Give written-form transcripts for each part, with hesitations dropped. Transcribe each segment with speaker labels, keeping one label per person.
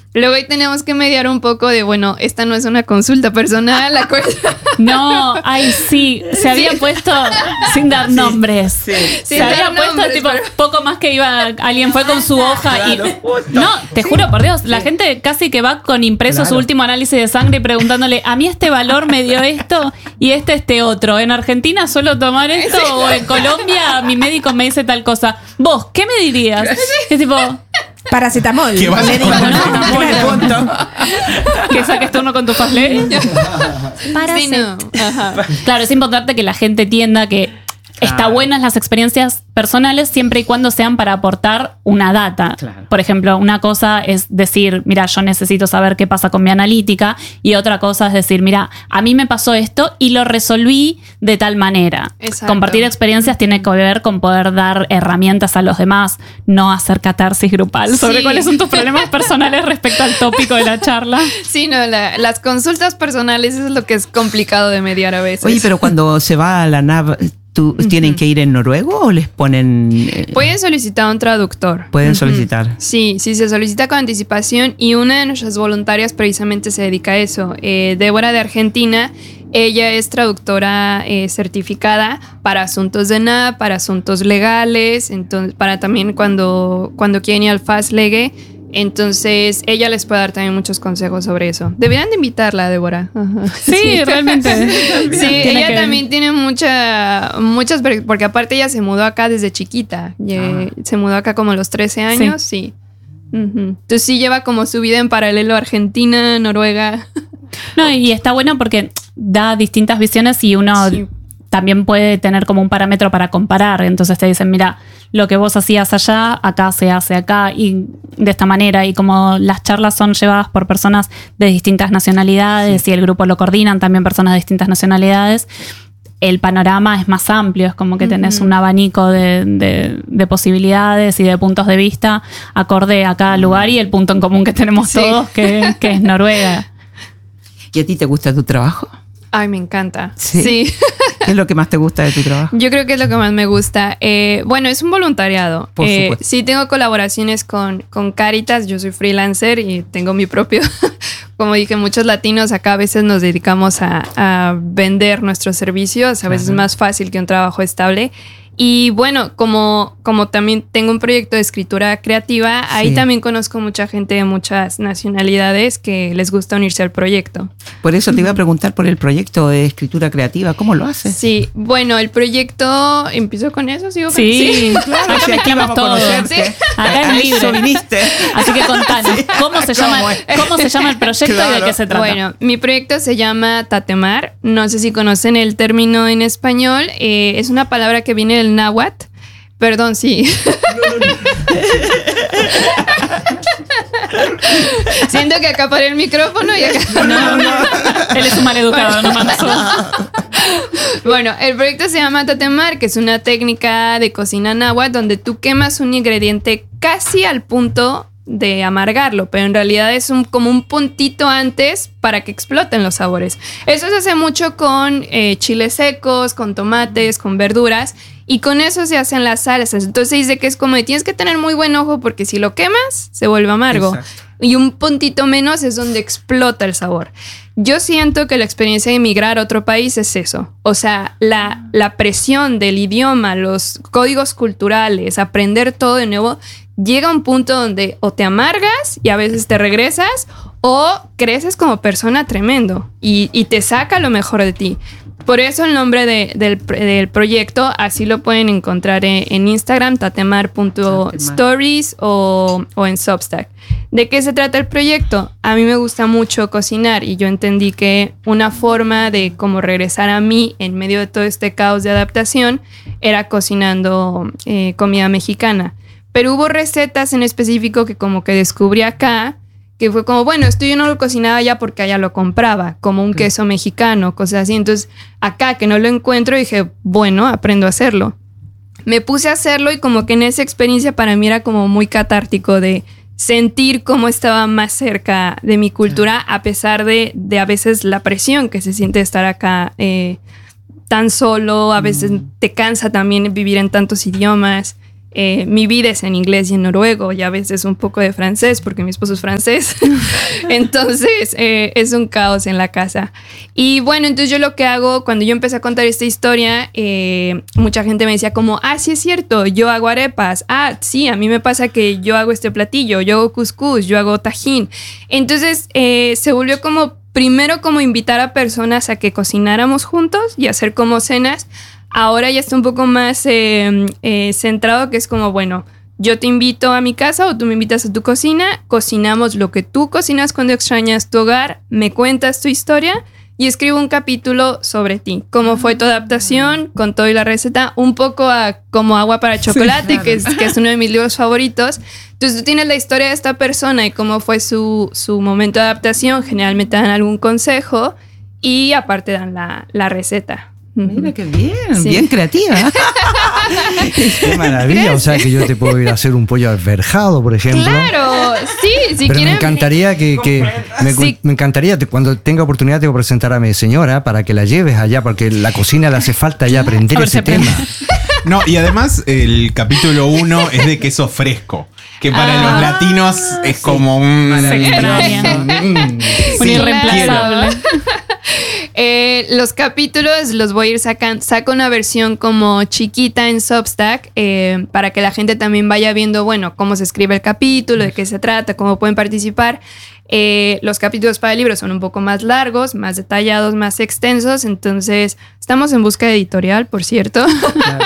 Speaker 1: Luego ahí tenemos que mediar un poco de, bueno, esta no es una consulta personal, la cosa.
Speaker 2: No, ay, sí, se había puesto, sin dar nombres, se había puesto tipo, poco más que iba, alguien fue con su hoja
Speaker 3: claro,
Speaker 2: y... No, te juro, por Dios, la gente casi que va con impreso su último análisis de sangre y preguntándole, a mí este valor me dio esto y este otro. ¿En Argentina suelo tomar esto? O en Colombia mi médico me dice tal cosa. ¿Vos qué me dirías? Es tipo...
Speaker 4: Paracetamol.
Speaker 3: ¿Qué vas a
Speaker 2: que saques turno con tu Fastlane.
Speaker 1: Sí, no. Ajá.
Speaker 2: Claro, es importante que la gente entienda que está buenas las experiencias personales siempre y cuando sean para aportar una data.
Speaker 3: Claro.
Speaker 2: Por ejemplo, una cosa es decir, mira, yo necesito saber qué pasa con mi analítica, y otra cosa es decir, mira, a mí me pasó esto y lo resolví de tal manera.
Speaker 1: Exacto.
Speaker 2: Compartir experiencias tiene que ver con poder dar herramientas a los demás, no hacer catarsis grupal sobre cuáles son tus problemas personales respecto al tópico de la charla.
Speaker 1: Sí, no, las consultas personales es lo que es complicado de mediar a veces.
Speaker 3: Oye, pero cuando se va a la NAV, ¿tienen que ir en noruego o les ponen...?
Speaker 1: Pueden solicitar un traductor.
Speaker 3: Pueden solicitar.
Speaker 1: Sí, se solicita con anticipación y una de nuestras voluntarias precisamente se dedica a eso. Débora de Argentina, ella es traductora certificada para asuntos de NAV, para asuntos legales, entonces, para también cuando quieren ir al FastLege. Entonces, ella les puede dar también muchos consejos sobre eso. Deberían de invitarla, Débora. Ajá.
Speaker 2: Sí, realmente.
Speaker 1: Sí, ella también tiene muchas, porque aparte ella se mudó acá desde chiquita. Se mudó acá como a los 13 años, sí. Entonces sí lleva como su vida en paralelo a Argentina, Noruega.
Speaker 2: No, y está bueno porque da distintas visiones y uno también puede tener como un parámetro para comparar. Entonces te dicen, mira, lo que vos hacías allá, acá se hace acá y de esta manera. Y como las charlas son llevadas por personas de distintas nacionalidades y el grupo lo coordinan también personas de distintas nacionalidades, el panorama es más amplio. Es como que tenés un abanico de posibilidades y de puntos de vista acorde a cada lugar y el punto en común que tenemos todos, que es Noruega.
Speaker 3: ¿Y a ti te gusta tu trabajo?
Speaker 1: Ay, me encanta.
Speaker 3: Sí. ¿Qué es lo que más te gusta de tu trabajo?
Speaker 1: Yo creo que es lo que más me gusta. Bueno, es un voluntariado.
Speaker 3: Por supuesto.
Speaker 1: Sí, tengo colaboraciones con Cáritas. Yo soy freelancer y tengo mi propio... Como dije, muchos latinos acá a veces nos dedicamos a vender nuestros servicios. A veces es más fácil que un trabajo estable. Y bueno, como también tengo un proyecto de escritura creativa, ahí también conozco mucha gente de muchas nacionalidades que les gusta unirse al proyecto.
Speaker 3: Por eso te iba a preguntar por el proyecto de escritura creativa. ¿Cómo lo haces?
Speaker 1: Sí, bueno, el proyecto... ¿Empiezo con eso? ¿Sigo con
Speaker 2: Sí,
Speaker 3: claro.
Speaker 2: acá mezclamos todo. Acá es libre.
Speaker 3: Eso viniste.
Speaker 2: Así que contanos, ¿cómo se llama el proyecto y de qué se trata?
Speaker 1: Bueno, mi proyecto se llama Tatemar. No sé si conocen el término en español. Es una palabra que viene del náhuatl. Perdón, sí. Siento que acaparé el micrófono y acá...
Speaker 2: No. Él es un maleducado, no manda solo.
Speaker 1: Bueno, el proyecto se llama Tatemar, que es una técnica de cocina náhuatl donde tú quemas un ingrediente casi al punto de amargarlo, pero en realidad es como un puntito antes para que exploten los sabores. Eso se hace mucho con chiles secos, con tomates, con verduras, y con eso se hacen las salsas. Entonces dice que es como de tienes que tener muy buen ojo porque si lo quemas se vuelve amargo. Exacto. Y un puntito menos es donde explota el sabor. Yo siento que la experiencia de emigrar a otro país es eso. O sea, la presión del idioma, los códigos culturales, aprender todo de nuevo, llega a un punto donde o te amargas y a veces te regresas o creces como persona tremendo y te saca lo mejor de ti. Por eso el nombre del proyecto, así lo pueden encontrar en Instagram, tatemar.stories o en Substack. ¿De qué se trata el proyecto? A mí me gusta mucho cocinar y yo entendí que una forma de como regresar a mí en medio de todo este caos de adaptación era cocinando comida mexicana. Pero hubo recetas en específico que como que descubrí acá, que fue como, bueno, esto yo no lo cocinaba ya porque allá lo compraba, como un queso mexicano, cosas así. Entonces, acá que no lo encuentro, dije, bueno, aprendo a hacerlo. Me puse a hacerlo y como que en esa experiencia para mí era como muy catártico de sentir cómo estaba más cerca de mi cultura, a pesar de a veces la presión que se siente estar acá tan solo, a veces te cansa también vivir en tantos idiomas. Mi vida es en inglés y en noruego y a veces un poco de francés porque mi esposo es francés. Entonces es un caos en la casa. Y bueno, entonces yo lo que hago cuando yo empecé a contar esta historia, mucha gente me decía como, sí es cierto, yo hago arepas. Sí, a mí me pasa que yo hago este platillo, yo hago cuscús, yo hago tajín. Entonces se volvió como, primero como invitar a personas a que cocináramos juntos y hacer como cenas. Ahora ya está un poco más centrado, que es como, bueno, yo te invito a mi casa o tú me invitas a tu cocina, cocinamos lo que tú cocinas cuando extrañas tu hogar, me cuentas tu historia y escribo un capítulo sobre ti. Cómo fue tu adaptación con todo y la receta, un poco como Agua para Chocolate, sí, claro. que es uno de mis libros favoritos. Entonces tú tienes la historia de esta persona y cómo fue su momento de adaptación. Generalmente dan algún consejo y aparte dan la receta.
Speaker 3: Mira qué bien, sí. Bien creativa.
Speaker 4: Qué maravilla. Gracias. O sea que yo te puedo ir a hacer un pollo alverjado, por ejemplo.
Speaker 1: Claro, sí, si
Speaker 4: pero
Speaker 1: quieren.
Speaker 4: Me encantaría me encantaría cuando tenga oportunidad te voy a presentar a mi señora para que la lleves allá, porque la cocina le hace falta ya aprender ese tema.
Speaker 5: No, y además el capítulo 1 es de queso fresco, que para los latinos es como un
Speaker 2: irreemplazable.
Speaker 1: Los capítulos los voy a ir sacando. Saco una versión como chiquita en Substack para que la gente también vaya viendo, bueno, cómo se escribe el capítulo, de qué se trata, cómo pueden participar. Los capítulos para el libro son un poco más largos, más detallados, más extensos. Entonces, estamos en busca de editorial, por cierto. Claro.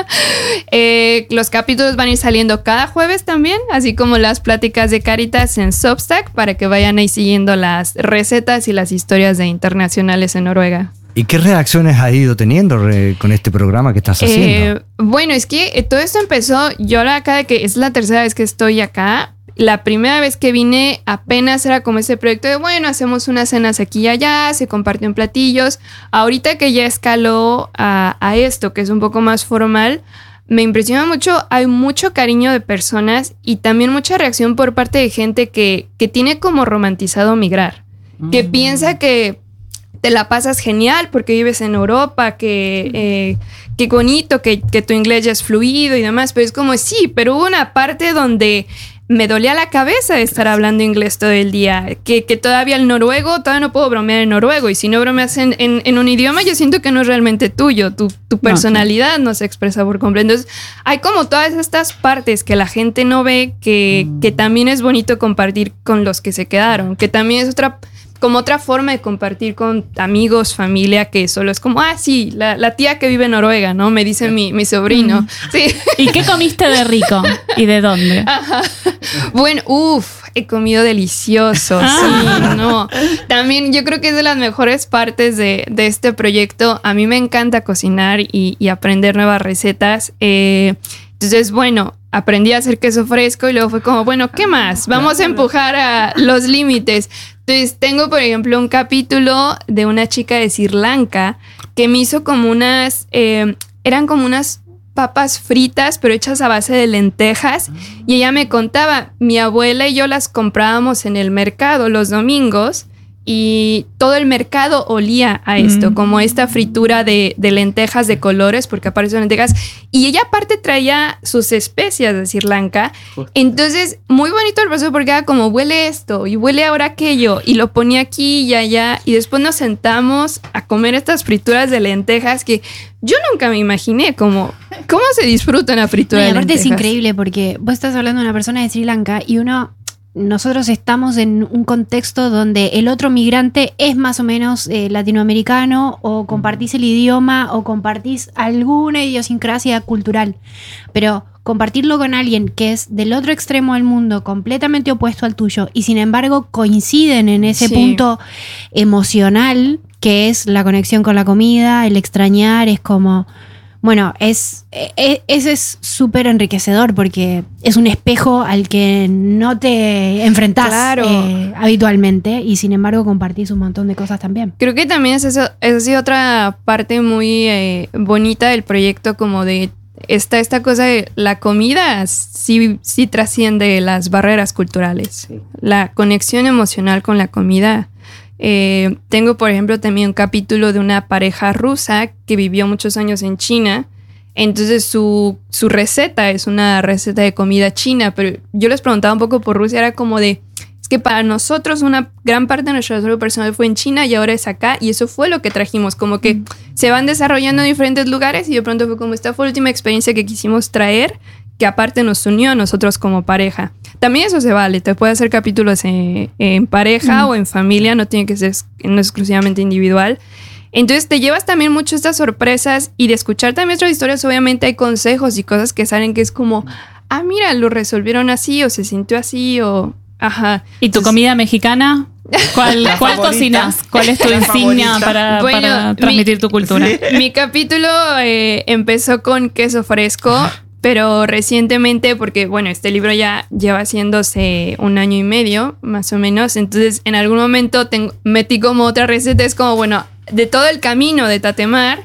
Speaker 1: Los capítulos van a ir saliendo cada jueves también, así como las pláticas de Caritas en Substack, para que vayan ahí siguiendo las recetas y las historias de internacionales en Noruega.
Speaker 4: ¿Y qué reacciones has ido teniendo con este programa que estás haciendo?
Speaker 1: Bueno, es que todo esto empezó, yo ahora acá, que es la tercera vez que estoy acá. La primera vez que vine apenas era como ese proyecto de, bueno, hacemos unas cenas aquí y allá, se comparten platillos. Ahorita que ya escaló a esto, que es un poco más formal, me impresiona mucho. Hay mucho cariño de personas y también mucha reacción por parte de gente que tiene como romantizado migrar. Que piensa que te la pasas genial porque vives en Europa, que qué bonito, que tu inglés ya es fluido y demás. Pero es como, sí, pero hubo una parte donde me dolía la cabeza de estar hablando inglés todo el día, que todavía el noruego, todavía no puedo bromear en noruego, y si no bromeas en un idioma, yo siento que no es realmente tuyo, tu personalidad no se expresa por completo. Entonces hay como todas estas partes que la gente no ve, que también es bonito compartir con los que se quedaron, que también es otra forma de compartir con amigos, familia, que solo es como, sí, la tía que vive en Noruega, ¿no? Me dice mi sobrino. Sí.
Speaker 2: ¿Y qué comiste de rico? ¿Y de dónde?
Speaker 1: Ajá. Bueno, he comido delicioso. Sí, no. También yo creo que es de las mejores partes de este proyecto. A mí me encanta cocinar y aprender nuevas recetas. Entonces, bueno, aprendí a hacer queso fresco y luego fue como, bueno, ¿qué más? Vamos a empujar a los límites. Entonces, tengo, por ejemplo, un capítulo de una chica de Sri Lanka que me hizo como eran como unas papas fritas, pero hechas a base de lentejas. Y ella me contaba, mi abuela y yo las comprábamos en el mercado los domingos. Y todo el mercado olía a esto, como esta fritura de lentejas de colores, porque aparecen lentejas. Y ella aparte traía sus especias de Sri Lanka. Entonces, muy bonito el proceso porque era como, huele esto y huele ahora aquello. Y lo ponía aquí y allá. Y después nos sentamos a comer estas frituras de lentejas que yo nunca me imaginé cómo se disfruta una fritura de lentejas.
Speaker 6: Aparte es increíble porque vos estás hablando de una persona de Sri Lanka y nosotros estamos en un contexto donde el otro migrante es más o menos latinoamericano, o compartís el idioma o compartís alguna idiosincrasia cultural, pero compartirlo con alguien que es del otro extremo del mundo, completamente opuesto al tuyo, y sin embargo coinciden en ese punto emocional que es la conexión con la comida, el extrañar, es como... Bueno, ese es súper enriquecedor porque es un espejo al que no te enfrentás habitualmente, y sin embargo compartís un montón de cosas también.
Speaker 1: Creo que también esa ha sido otra parte muy bonita del proyecto, como de esta cosa de la comida sí trasciende las barreras culturales. Sí. La conexión emocional con la comida. Tengo, por ejemplo, también un capítulo de una pareja rusa que vivió muchos años en China. Entonces su receta es una receta de comida china, pero yo les preguntaba un poco por Rusia, era como de, es que para nosotros una gran parte de nuestro desarrollo personal fue en China y ahora es acá, y eso fue lo que trajimos, como que se van desarrollando en diferentes lugares y de pronto fue como, esta fue la última experiencia que quisimos traer, que aparte nos unió a nosotros como pareja. También eso se vale, te puede hacer capítulos en pareja o en familia, no tiene que ser no exclusivamente individual. Entonces te llevas también mucho estas sorpresas y de escuchar también otras historias, obviamente hay consejos y cosas que salen que es como, mira, lo resolvieron así o se sintió así o... Ajá.
Speaker 2: ¿Y tu comida mexicana? ¿Cuál cocinas? ¿Cuál es tu insignia para transmitir tu cultura?
Speaker 1: Sí. Mi capítulo empezó con queso fresco, pero recientemente, porque bueno, este libro ya lleva haciéndose 1 año y medio, más o menos, entonces en algún momento metí como otra receta, es como, bueno, de todo el camino de Tatemar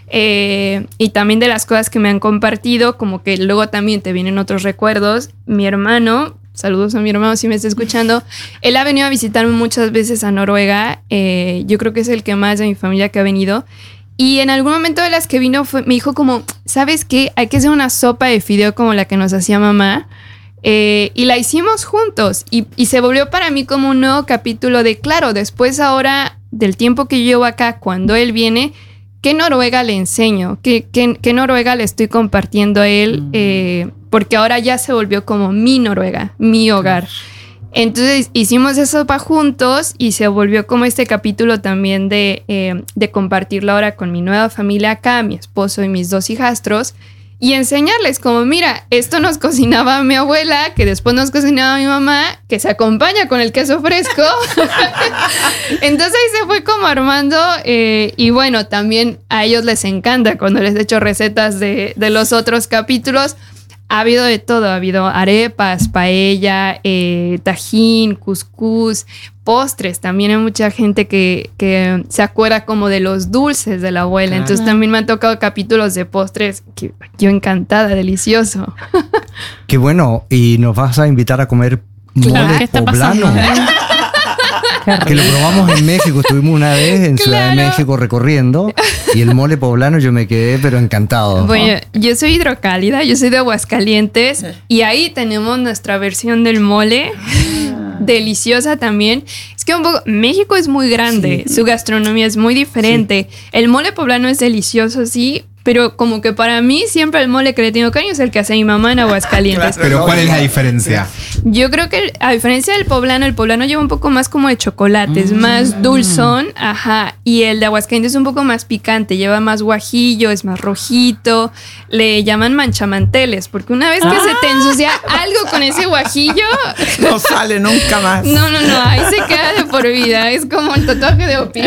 Speaker 1: y también de las cosas que me han compartido, como que luego también te vienen otros recuerdos. Mi hermano, saludos a mi hermano si me está escuchando, él ha venido a visitarme muchas veces a Noruega, yo creo que es el que más de mi familia que ha venido. Y en algún momento de las que vino me dijo como, ¿sabes qué? Hay que hacer una sopa de fideo como la que nos hacía mamá. Y la hicimos juntos. Y se volvió para mí como un nuevo capítulo de, claro, después ahora del tiempo que llevo acá, cuando él viene, ¿qué Noruega le enseño? ¿Qué Noruega le estoy compartiendo a él? Porque ahora ya se volvió como mi Noruega, mi hogar. Entonces hicimos esa sopa juntos y se volvió como este capítulo también de compartirlo ahora con mi nueva familia acá, mi esposo y mis 2 hijastros, y enseñarles como, mira, esto nos cocinaba mi abuela, que después nos cocinaba mi mamá, que se acompaña con el queso fresco. Entonces ahí se fue como armando y bueno, también a ellos les encanta cuando les echo recetas de los otros capítulos. Ha habido de todo, ha habido arepas, paella, tajín, cuscús, postres. También hay mucha gente que se acuerda como de los dulces de la abuela. Claro. Entonces también me han tocado capítulos de postres que yo encantada, delicioso.
Speaker 4: Qué bueno, y nos vas a invitar a comer mole poblano. Que lo probamos en México, estuvimos una vez en Ciudad de México recorriendo y el mole poblano yo me quedé pero encantado.
Speaker 1: Bueno, yo soy hidrocálida, yo soy de Aguascalientes y ahí tenemos nuestra versión del mole, deliciosa también. Es que un poco, México es muy grande, su gastronomía es muy diferente. El mole poblano es delicioso, sí, pero como que para mí siempre el mole que le tengo cariño es el que hace mi mamá en Aguascalientes.
Speaker 5: Pero ¿cuál es la diferencia?
Speaker 1: Yo creo que a diferencia del poblano, el poblano lleva un poco más como de chocolate, es más dulzón, y el de Aguascalientes es un poco más picante, lleva más guajillo, es más rojito, le llaman manchamanteles, porque una vez que se te ensucia algo con ese guajillo,
Speaker 3: no sale nunca más.
Speaker 1: No, ahí se queda de por vida, es como el tatuaje de Opila.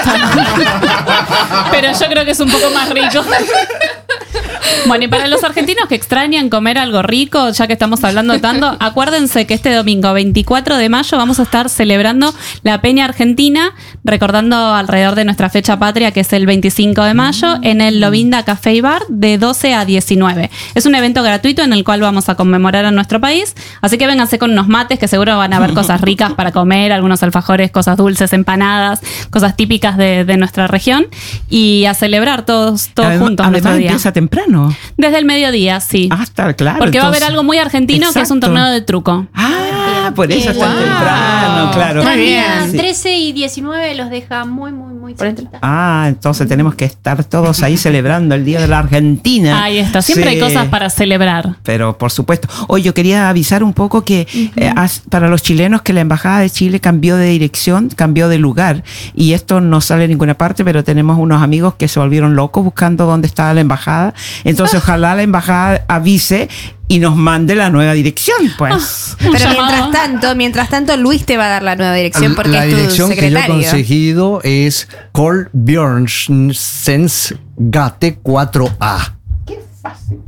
Speaker 2: Pero yo creo que es un poco más rico. Bueno, y para los argentinos que extrañan comer algo rico, ya que estamos hablando tanto, acuérdense que este domingo 24 de mayo vamos a estar celebrando la Peña Argentina, recordando alrededor de nuestra fecha patria, que es el 25 de mayo, en el Lovinda Café y Bar de 12 a 19. Es un evento gratuito en el cual vamos a conmemorar a nuestro país, así que vénganse con unos mates, que seguro van a haber cosas ricas para comer, algunos alfajores, cosas dulces, empanadas, cosas típicas de nuestra región, y a celebrar todos juntos nuestro día.
Speaker 3: Empieza temprano.
Speaker 2: Desde el mediodía, sí.
Speaker 3: Está claro.
Speaker 2: Porque va a haber algo muy argentino, exacto, que es un torneo de truco.
Speaker 3: Por eso está temprano, claro.
Speaker 6: Muy bien. 13 y 19 los deja muy cerquita.
Speaker 3: Entonces tenemos que estar todos ahí celebrando el Día de la Argentina.
Speaker 2: Ahí está, siempre hay cosas para celebrar.
Speaker 3: Pero por supuesto. Hoy yo quería avisar un poco que para los chilenos que la Embajada de Chile cambió de dirección, cambió de lugar, y esto no sale en ninguna parte, pero tenemos unos amigos que se volvieron locos buscando dónde estaba la embajada. Entonces ojalá la embajada avise y nos mande la nueva dirección, pues.
Speaker 7: Pero mientras tanto, Luis te va a dar la nueva dirección porque
Speaker 4: la
Speaker 7: es tu
Speaker 4: dirección
Speaker 7: secretario.
Speaker 4: que yo he conseguido es Carl Björnsens Gate 4A.
Speaker 3: Qué fácil.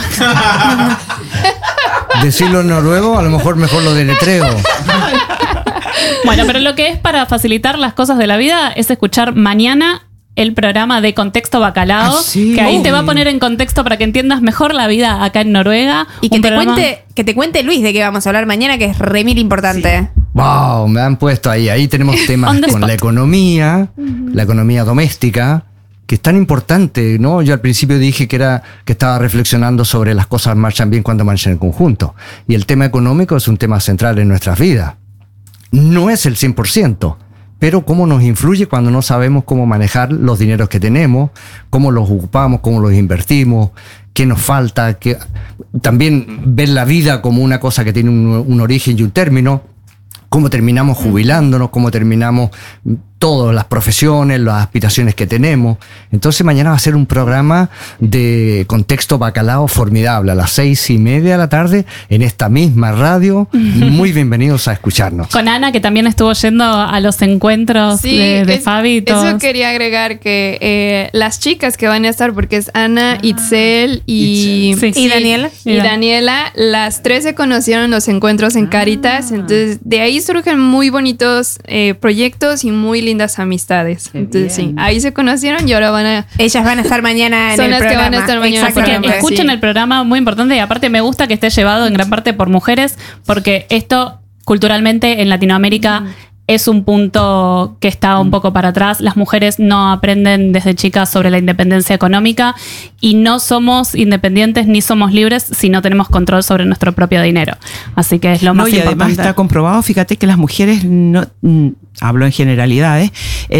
Speaker 4: Decirlo en noruego, a lo mejor lo deletreo.
Speaker 2: Bueno, pero lo que es para facilitar las cosas de la vida es escuchar mañana el programa de Contexto Bacalao, que ahí te va a poner en contexto para que entiendas mejor la vida acá en Noruega.
Speaker 7: Y que te cuente Luis de qué vamos a hablar mañana, que es remil importante.
Speaker 4: Sí. Wow, me han puesto ahí. Ahí tenemos temas con la economía doméstica, es tan importante, ¿no? Yo al principio dije que estaba reflexionando sobre las cosas marchan bien cuando marchan en conjunto. Y el tema económico es un tema central en nuestras vidas. No es el 100%, pero cómo nos influye cuando no sabemos cómo manejar los dineros que tenemos, cómo los ocupamos, cómo los invertimos, qué nos falta, también ver la vida como una cosa que tiene un origen y un término, cómo terminamos jubilándonos, cómo terminamos todas las profesiones, las aspiraciones que tenemos. Entonces mañana va a ser un programa de contexto bacalao formidable a las 6:30 de la tarde en esta misma radio. Muy bienvenidos a escucharnos.
Speaker 2: Con Ana, que también estuvo yendo a los encuentros de Fabi.
Speaker 1: Eso quería agregar, que las chicas que van a estar, porque es Ana, Itzel y
Speaker 7: Daniela.
Speaker 1: Y Daniela, las tres se conocieron en los encuentros en Caritas. Entonces de ahí surgen muy bonitos proyectos y muy lindas amistades. Entonces sí, ahí se conocieron y ahora ellas van a estar mañana en el programa. Son las que van a estar mañana.
Speaker 2: Así que escuchen el programa, muy importante, y aparte me gusta que esté llevado en gran parte por mujeres, porque esto culturalmente en Latinoamérica es un punto que está un poco para atrás. Las mujeres no aprenden desde chicas sobre la independencia económica y no somos independientes ni somos libres si no tenemos control sobre nuestro propio dinero. Así que es lo más importante.
Speaker 3: Y además está comprobado, fíjate que las mujeres, no, hablo en generalidades,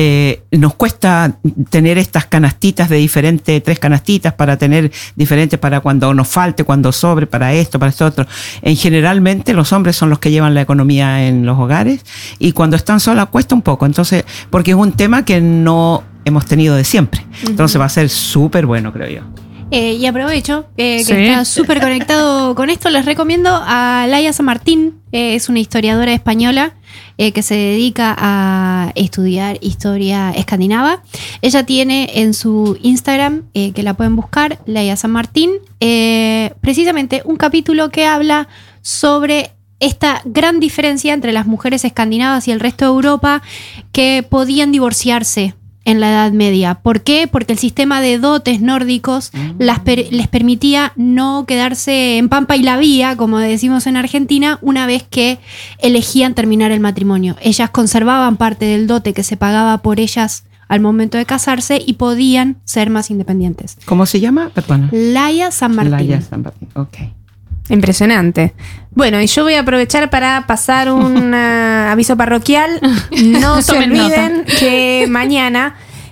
Speaker 3: nos cuesta tener estas canastitas de diferentes, 3 canastitas para tener diferentes para cuando nos falte, cuando sobre, para esto, para esto otro. Generalmente los hombres son los que llevan la economía en los hogares y cuando están solas cuesta un poco, entonces, porque es un tema que no hemos tenido de siempre. Entonces va a ser súper bueno, creo yo.
Speaker 6: Y aprovecho que está súper conectado con esto. Les recomiendo a Laia San Martín. Es una historiadora española que se dedica a estudiar historia escandinava. Ella tiene en su Instagram, que la pueden buscar, Laia San Martín, precisamente un capítulo que habla sobre esta gran diferencia entre las mujeres escandinavas y el resto de Europa, que podían divorciarse en la Edad Media. ¿Por qué? Porque el sistema de dotes nórdicos les permitía no quedarse en pampa y la vía, como decimos en Argentina, una vez que elegían terminar el matrimonio. Ellas conservaban parte del dote que se pagaba por ellas al momento de casarse y podían ser más independientes.
Speaker 3: ¿Cómo se llama? Perdona.
Speaker 6: Laia San Martín.
Speaker 3: Laia San Martín, ok.
Speaker 7: Impresionante. Bueno, y yo voy a aprovechar para pasar un aviso parroquial. No se olviden que mañana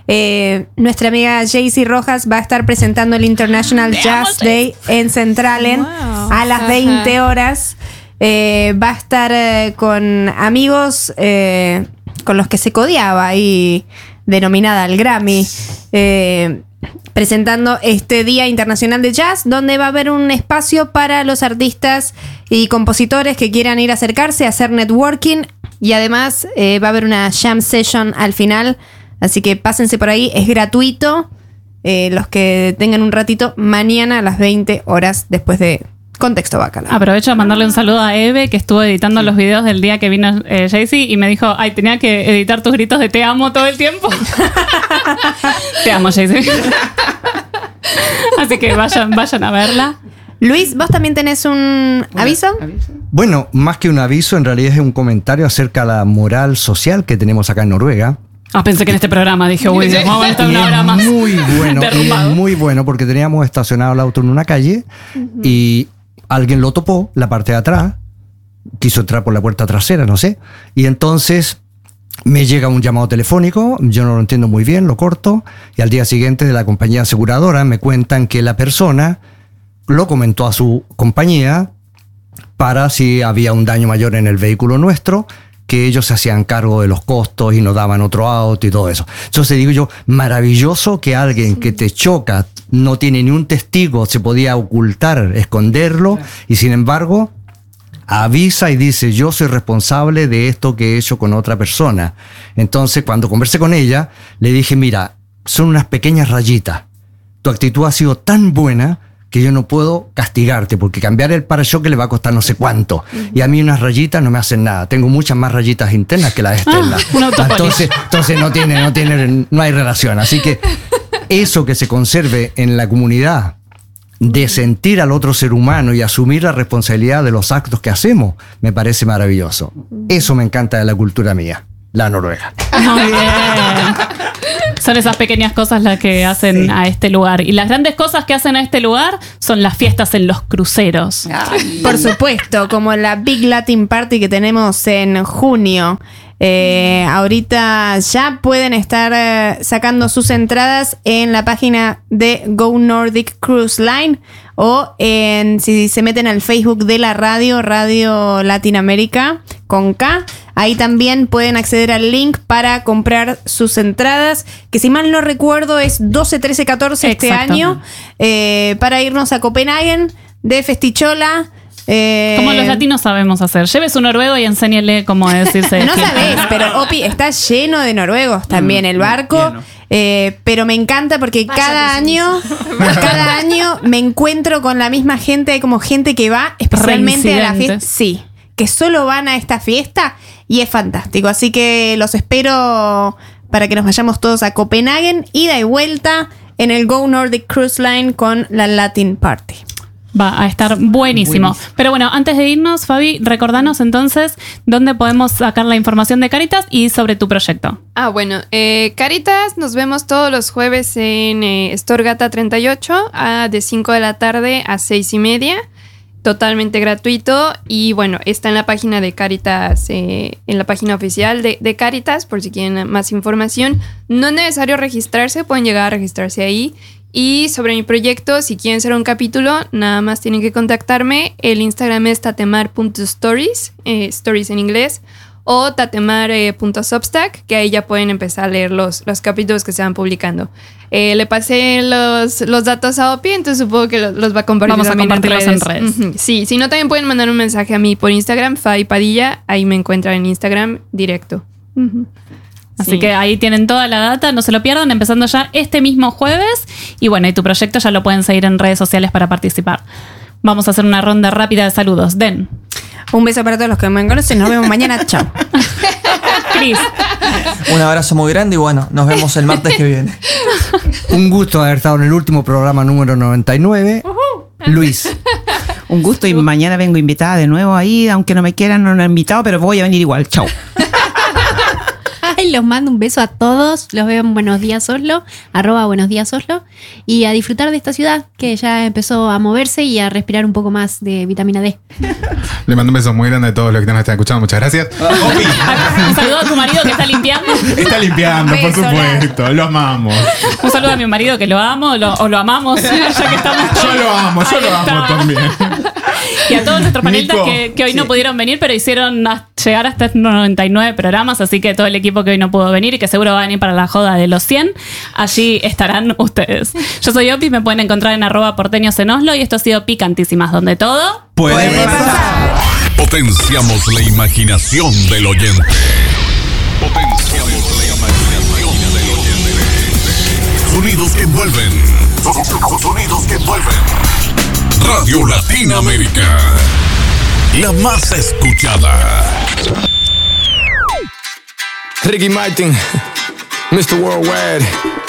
Speaker 7: nuestra amiga Jaycee Rojas va a estar presentando el International Jazz Day en Centralen a las 20 horas. Va a estar con amigos con los que se codeaba y denominada al Grammy, presentando este Día Internacional de Jazz, donde va a haber un espacio para los artistas y compositores que quieran ir a acercarse, a hacer networking, y además va a haber una jam session al final, así que pásense por ahí, es gratuito, los que tengan un ratito, mañana a las 20 horas después de Contexto Bacalao.
Speaker 2: Aprovecho a mandarle un saludo a Eve, que estuvo editando los videos del día que vino Jaycee, y me dijo, ay, tenía que editar tus gritos de te amo todo el tiempo. Te amo, Jaycee. Así que vayan a verla.
Speaker 7: Luis, ¿vos también tenés un aviso?
Speaker 4: Bueno, más que un aviso, en realidad es un comentario acerca de la moral social que tenemos acá en Noruega.
Speaker 2: Pensé que en este programa dije, uy, vamos a estar una hora más.
Speaker 4: Muy bueno, y es muy bueno, porque teníamos estacionado el auto en una calle y alguien lo topó, la parte de atrás, quiso entrar por la puerta trasera, no sé, y entonces me llega un llamado telefónico, yo no lo entiendo muy bien, lo corto, y al día siguiente de la compañía aseguradora me cuentan que la persona lo comentó a su compañía para si había un daño mayor en el vehículo nuestro, que ellos se hacían cargo de los costos y nos daban otro auto y todo eso. Entonces digo yo, maravilloso que alguien que te choca, no tiene ni un testigo, se podía ocultar, esconderlo, y sin embargo avisa y dice, yo soy responsable de esto que he hecho con otra persona. Entonces cuando conversé con ella, le dije, mira, son unas pequeñas rayitas, tu actitud ha sido tan buena que yo no puedo castigarte, porque cambiar el parachoque le va a costar no sé cuánto. Y a mí unas rayitas no me hacen nada. Tengo muchas más rayitas internas que las externas. Entonces no hay relación. Así que eso que se conserve en la comunidad, de sentir al otro ser humano y asumir la responsabilidad de los actos que hacemos, me parece maravilloso. Eso me encanta de la cultura mía.
Speaker 8: la Noruega.
Speaker 2: Muy bien. Son esas pequeñas cosas las que hacen a este lugar. Y las grandes cosas que hacen a este lugar son las fiestas en los cruceros.
Speaker 7: Por supuesto, como la Big Latin Party que tenemos en junio. Ahorita ya pueden estar sacando sus entradas en la página de Go Nordic Cruise Line o si se meten al Facebook de la Radio Latinoamérica con K, ahí también pueden acceder al link para comprar sus entradas, que si mal no recuerdo es 12, 13, 14 este año, para irnos a Copenhague de Festichola.
Speaker 2: Como los latinos sabemos hacer. Lleve su noruego y enséñele cómo decirse.
Speaker 7: No sabés, pero Opi está lleno de noruegos también el barco. Pero me encanta porque cada año me encuentro con la misma gente. Hay como gente que va especialmente a la fiesta. Sí, que solo van a esta fiesta y es fantástico. Así que los espero para que nos vayamos todos a Copenhague, ida y vuelta en el Go Nordic Cruise Line con la Latin Party.
Speaker 2: Va a estar buenísimo. Pero bueno, antes de irnos, Fabi, recordanos entonces dónde podemos sacar la información de Caritas y sobre tu proyecto.
Speaker 1: Bueno, Caritas nos vemos todos los jueves en Storgata 38 de 5 de la tarde a 6:30. Totalmente gratuito. Y bueno, está en la página de Caritas, en la página oficial de Caritas, por si quieren más información. No es necesario registrarse, pueden llegar a registrarse ahí. Y sobre mi proyecto, si quieren hacer un capítulo, nada más tienen que contactarme. El Instagram es tatemar.stories, stories en inglés, o tatemar.substack, que ahí ya pueden empezar a leer los capítulos que se van publicando. Le pasé los datos a Opi, entonces supongo que los va a compartir.
Speaker 2: Vamos a compartirlos en redes.
Speaker 1: Sí, si no, también pueden mandar un mensaje a mí por Instagram, Fabi Padilla, ahí me encuentran en Instagram directo.
Speaker 2: Así que ahí tienen toda la data, no se lo pierdan, empezando ya este mismo jueves. Y bueno, y tu proyecto ya lo pueden seguir en redes sociales para participar. Vamos a hacer una ronda rápida de saludos. Den.
Speaker 7: Un beso para todos los que me conocen, nos vemos mañana, chao.
Speaker 2: Cris.
Speaker 9: Un abrazo muy grande y bueno, nos vemos el martes que viene.
Speaker 4: Un gusto haber estado en el último programa número 99. Luis.
Speaker 3: Un gusto y mañana vengo invitada de nuevo ahí, aunque no me quieran, no me han invitado, pero voy a venir igual. Chao.
Speaker 6: Ay, los mando un beso a todos. Los veo en Buenos Días Oslo, @Buenos Días Oslo. Y a disfrutar de esta ciudad que ya empezó a moverse y a respirar un poco más de vitamina D.
Speaker 5: Le mando un beso muy grande a todos los que nos están escuchando. Muchas gracias.
Speaker 2: Un saludo a tu marido que está limpiando.
Speaker 5: Está limpiando, por supuesto. Lo amamos.
Speaker 2: Un saludo a mi marido que lo amo o lo amamos. Ya que estamos.
Speaker 5: Yo lo amo también.
Speaker 2: Y a todos nuestros panelistas que hoy no pudieron venir, pero hicieron llegar hasta 99 programas, así que todo el equipo que hoy no pudo venir y que seguro va a venir para la joda de los 100, allí estarán ustedes. Yo soy Opi, me pueden encontrar en @porteños en Oslo y esto ha sido Picantísimas, donde todo
Speaker 5: puede pasar.
Speaker 10: Potenciamos la imaginación del oyente. Potenciamos la imaginación del oyente. Sonidos que envuelven. Sonidos que envuelven. Radio Latinoamérica. La más escuchada.
Speaker 8: Ricky Martin, Mr. Worldwide.